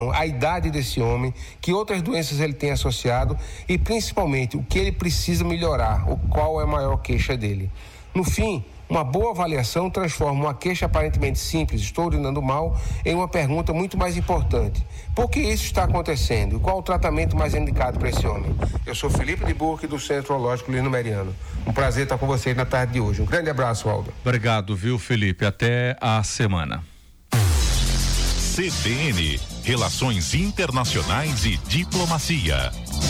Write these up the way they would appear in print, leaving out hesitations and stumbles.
a idade desse homem, que outras doenças ele tem associado e principalmente o que ele precisa melhorar, qual é a maior queixa dele. No fim, uma boa avaliação transforma uma queixa aparentemente simples, estou urinando mal, em uma pergunta muito mais importante. Por que isso está acontecendo? E qual o tratamento mais indicado para esse homem? Eu sou Felipe de Burque, do Centro Urológico Lino Meriano. Um prazer estar com vocês na tarde de hoje. Um grande abraço, Aldo. Obrigado, viu, Felipe? Até a semana. CBN, Relações Internacionais e Diplomacia.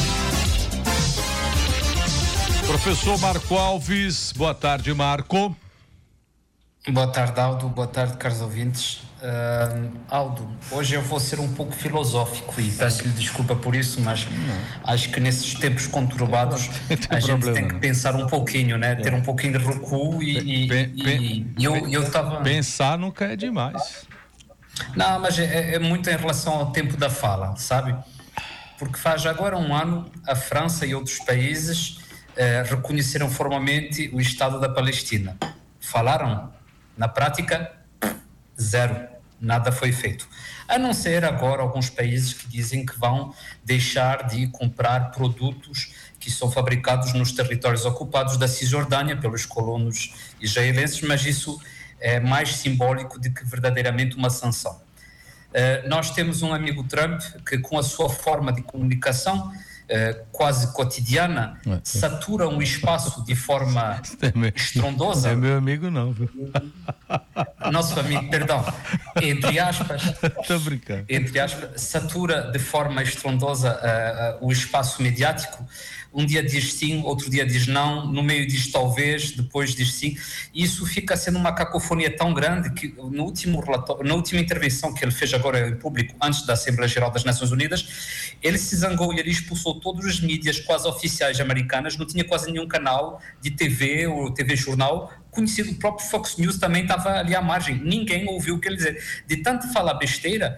Professor Marco Alves, boa tarde, Marco. Boa tarde, Aldo, boa tarde, caros ouvintes. Aldo, hoje eu vou ser um pouco filosófico e peço-lhe desculpa por isso, mas acho que nesses tempos conturbados a gente tem que pensar um pouquinho, né? Ter um pouquinho de recuo e eu estava... Pensar nunca é demais. Não, mas é muito em relação ao tempo da fala, sabe? Porque faz agora um ano a França e outros países reconheceram formalmente o Estado da Palestina. Falaram? Na prática, zero. Nada foi feito. A não ser agora alguns países que dizem que vão deixar de comprar produtos que são fabricados nos territórios ocupados da Cisjordânia pelos colonos israelenses, mas isso é mais simbólico do que verdadeiramente uma sanção. Nós temos um amigo Trump que, com a sua forma de comunicação quase cotidiana, satura um espaço de forma estrondosa. Não é meu amigo não, viu? Nosso amigo, perdão, entre aspas, tô brincando. Entre aspas, satura de forma estrondosa o espaço mediático. Um dia diz sim, outro dia diz não, no meio diz talvez, depois diz sim. E isso fica sendo uma cacofonia tão grande que no último relatório, na última intervenção que ele fez agora em público, antes da Assembleia Geral das Nações Unidas, ele se zangou e ele expulsou todas as mídias quase oficiais americanas, não tinha quase nenhum canal de TV ou TV jornal conhecido. O próprio Fox News também estava ali à margem, ninguém ouviu o que ele dizia. De tanto falar besteira,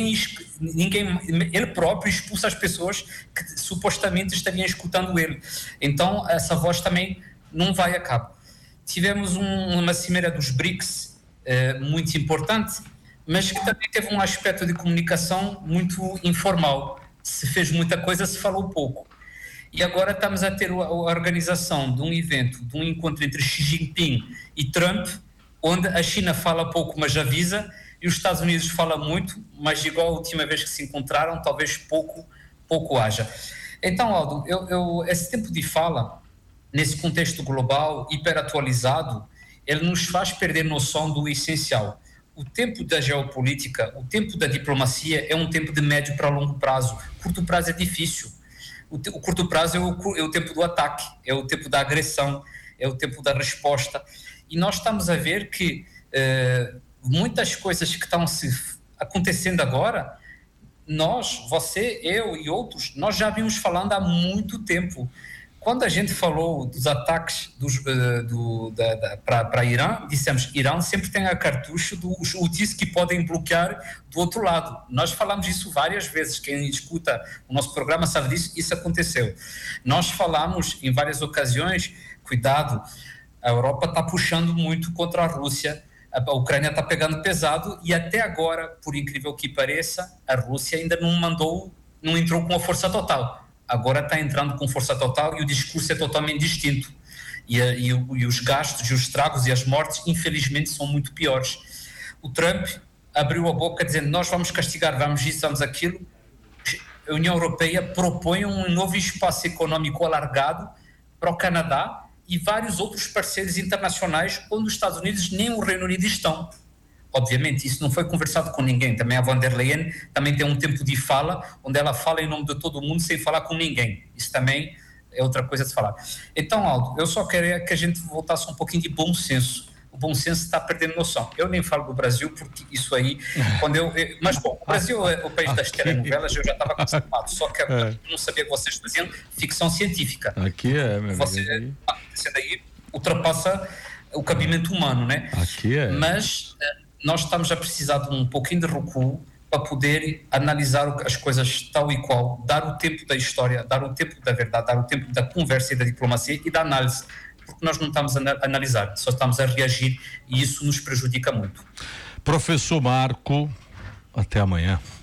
ele próprio expulsa as pessoas que supostamente estariam escutando ele. Então essa voz também não vai a cabo. Tivemos uma cimeira dos BRICS muito importante, mas que também teve um aspecto de comunicação muito informal. Se fez muita coisa, se falou pouco. E agora estamos a ter a organização de um evento, de um encontro entre Xi Jinping e Trump, onde a China fala pouco, mas avisa, e os Estados Unidos fala muito, mas igual a última vez que se encontraram, talvez pouco haja. Então, Aldo, esse tempo de fala, nesse contexto global, hiperatualizado, ele nos faz perder noção do essencial. O tempo da geopolítica, o tempo da diplomacia é um tempo de médio para longo prazo. Curto prazo é difícil. O curto prazo é o tempo do ataque, é o tempo da agressão, é o tempo da resposta. E nós estamos a ver que muitas coisas que estão acontecendo agora, nós, você, eu e outros, nós já vimos falando há muito tempo. Quando a gente falou dos ataques para Irã, dissemos Irã sempre tem a cartucho dos Houthis que podem bloquear do outro lado. Nós falamos isso várias vezes, quem escuta o nosso programa sabe disso, isso aconteceu. Nós falamos em várias ocasiões, cuidado, a Europa está puxando muito contra a Rússia, a Ucrânia está pegando pesado e até agora, por incrível que pareça, a Rússia ainda não entrou com a força total. Agora está entrando com força total e o discurso é totalmente distinto. E os gastos, e os estragos e as mortes, infelizmente, são muito piores. O Trump abriu a boca dizendo, nós vamos castigar, vamos isso, vamos aquilo. A União Europeia propõe um novo espaço econômico alargado para o Canadá e vários outros parceiros internacionais, onde os Estados Unidos nem o Reino Unido estão. Obviamente, isso não foi conversado com ninguém. Também a von der Leyen também tem um tempo de fala, onde ela fala em nome de todo mundo sem falar com ninguém. Isso também é outra coisa de falar. Então, Aldo, eu só queria que a gente voltasse um pouquinho de bom senso. O bom senso está perdendo noção. Eu nem falo do Brasil, porque isso aí... mas, bom, o Brasil é o país das telenovelas, eu já estava acostumado. Só que eu não sabia que vocês faziam ficção científica. Aqui é, meu amigo. Você daí ultrapassa o cabimento humano, né? Aqui é. Mas... nós estamos a precisar de um pouquinho de recuo para poder analisar as coisas tal e qual, dar o tempo da história, dar o tempo da verdade, dar o tempo da conversa e da diplomacia e da análise, porque nós não estamos a analisar, só estamos a reagir e isso nos prejudica muito. Professor Marco, até amanhã.